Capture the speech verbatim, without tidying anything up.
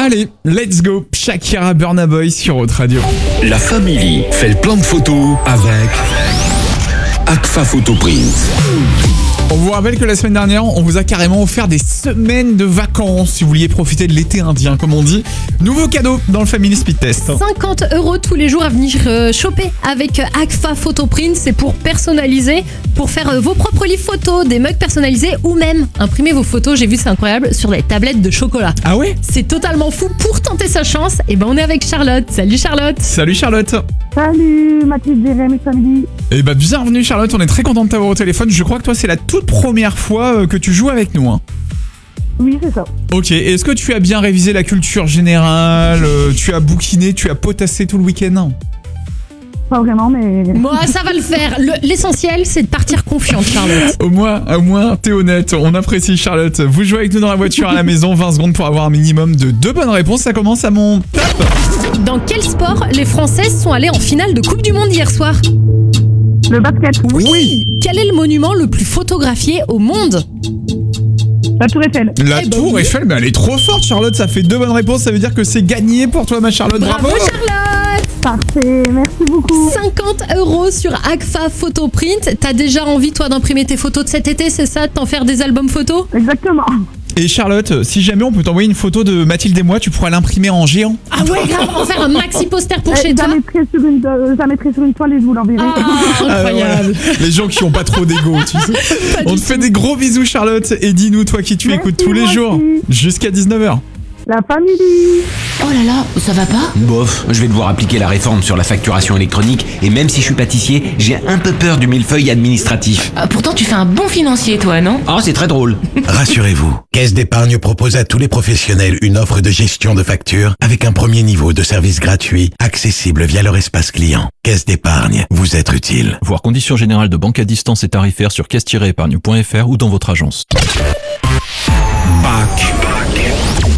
Allez, let's go, Shakira, Burna Boy sur Haute Radio. La famille fait le plan de photos avec Agfa Photo Print. On vous rappelle que la semaine dernière, on vous a carrément offert des semaines de vacances si vous vouliez profiter de l'été indien, comme on dit. Nouveau cadeau dans le Family Speed Test. cinquante euros tous les jours à venir euh, choper avec Agfa Photo Print. C'est pour personnaliser, pour faire euh, vos propres livres photos, des mugs personnalisés ou même imprimer vos photos. J'ai vu, c'est incroyable, sur des tablettes de chocolat. Ah ouais? C'est totalement fou. Pour tenter sa chance, et ben on est avec Charlotte. Salut Charlotte. Salut Charlotte. Salut Mathilde et Rémi Family. Eh bah bienvenue Charlotte, on est très content de t'avoir au téléphone. Je crois que toi c'est la toute première fois que tu joues avec nous. Hein. Oui, c'est ça. Ok, est-ce que tu as bien révisé la culture générale? Tu as bouquiné, tu as potassé tout le week-end? Pas vraiment, mais... Moi, ça va le faire. Le- l'essentiel, c'est de partir confiante, Charlotte. Au moins, au moins, t'es honnête, on apprécie Charlotte. Vous jouez avec nous dans la voiture à la maison, vingt secondes pour avoir un minimum de deux bonnes réponses. Ça commence à mon top. Dans quel sport les Françaises sont allées en finale de Coupe du Monde hier soir? Le basket. Oui. Quel est le monument le plus photographié au monde? La Tour Eiffel. La Eh ben tour oui. Eiffel, mais elle est trop forte Charlotte, ça fait deux bonnes réponses, ça veut dire que c'est gagné pour toi ma Charlotte, bravo, Bravo Charlotte. Parfait, merci beaucoup. cinquante euros sur Agfa Photo Print. T'as déjà envie, toi, d'imprimer tes photos de cet été, c'est ça? De t'en faire des albums photos? Exactement. Et Charlotte, si jamais on peut t'envoyer une photo de Mathilde et moi, tu pourras l'imprimer en géant. Ah ouais, grave, on va faire un maxi poster pour Eh, chez ça toi. mettrai sur une, euh, ça mettrai sur une toile et je vous l'enverrai. Ah, incroyable. Ah ouais, les gens qui ont pas trop d'ego, tu sais. Pas On du te fait tout. des gros bisous Charlotte et dis-nous toi qui tu Merci, écoutes tous les moi jours aussi. jusqu'à dix-neuf heures. La famille. Oh là là, ça va pas? Bof, je vais devoir appliquer la réforme sur la facturation électronique et même si je suis pâtissier, j'ai un peu peur du millefeuille administratif. Ah, pourtant tu fais un bon financier toi, non? Ah, c'est très drôle. Rassurez-vous, Caisse d'épargne propose à tous les professionnels une offre de gestion de factures avec un premier niveau de service gratuit, accessible via leur espace client. Caisse d'épargne, vous être utile. Voir conditions générales de banque à distance et tarifaires sur caisse tiret épargne point f r ou dans votre agence. Bac.